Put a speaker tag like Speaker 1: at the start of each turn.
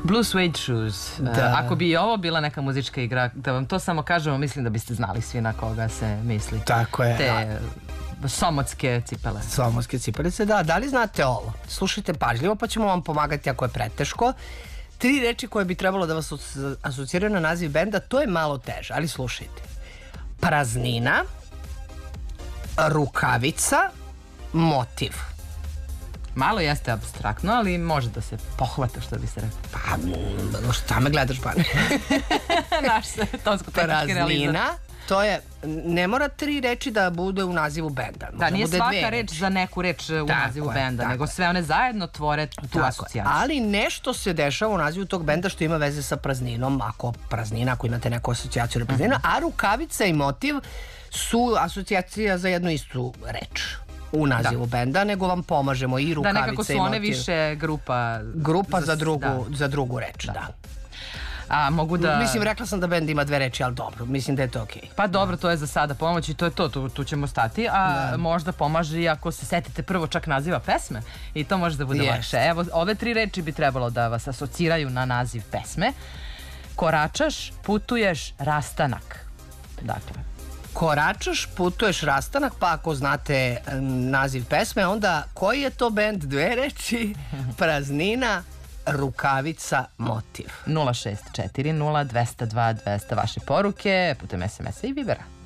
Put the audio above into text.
Speaker 1: Blue Suede Shoes. Ako bi i ovo bila neka muzička igra, da vam to samo kažemo, mislim da biste znali svi na koga se misli.
Speaker 2: Tako je.
Speaker 1: Te somotske cipele.
Speaker 2: Somotske cipelice, da. Da li znate ovo? Slušajte pažljivo pa ćemo vam pomagati ako je preteško. 3 reči koje bi trebalo da vas asociraju na naziv benda, to je malo teže, ali slušajte. Praznina, rukavica, motiv.
Speaker 1: Malo jeste apstraktno, ali može da se pohvata, što bi se rekao.
Speaker 2: Pa, šta me gledaš, Bane?
Speaker 1: Naš se tonsko-tehnički realizam.
Speaker 2: Praznina, to je, ne mora 3 reči da bude u nazivu benda.
Speaker 1: Da, nije svaka reč za neku reč u nazivu benda, nego sve one zajedno tvore tu asocijaciju.
Speaker 2: Ali nešto se dešava u nazivu tog benda što ima veze sa prazninom, ako imate neku asocijaciju na prazninu, a rukavica i motiv su asocijacija za jednu istu reč u nazivu benda, nego vam pomažemo i rukavice i motiv.
Speaker 1: Da, nekako su one više grupa.
Speaker 2: Grupa za drugu reč, da.
Speaker 1: A mogu da...
Speaker 2: Mislim, rekla sam da bend ima 2 reči, ali dobro, mislim da je to okej.
Speaker 1: Pa dobro, to je za sada pomoć i to je to, tu ćemo stati, a možda pomaže i ako se setite prvo čak naziva pesme i to može da bude lakše. Evo, ove 3 reči bi trebalo da vas asociraju na naziv pesme. Koračaš, putuješ, rastanak. Dakle,
Speaker 2: koračaš, putuješ, rastanak, pa ako znate naziv pesme, onda koji je to bend? 2 reči, praznina, rukavica, motiv.
Speaker 1: 064 0202 200 vaše poruke putem SMS-a i Vibera.